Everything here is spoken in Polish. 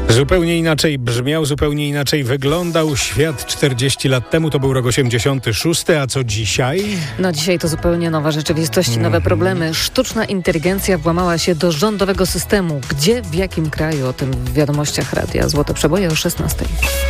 Zupełnie inaczej brzmiał, zupełnie inaczej wyglądał świat 40 lat temu. To był rok 86, a co dzisiaj? No dzisiaj to zupełnie nowa rzeczywistość, nowe problemy. Sztuczna inteligencja włamała się do rządowego systemu. Gdzie, w jakim kraju? O tym w wiadomościach Radia Złote Przeboje o 16.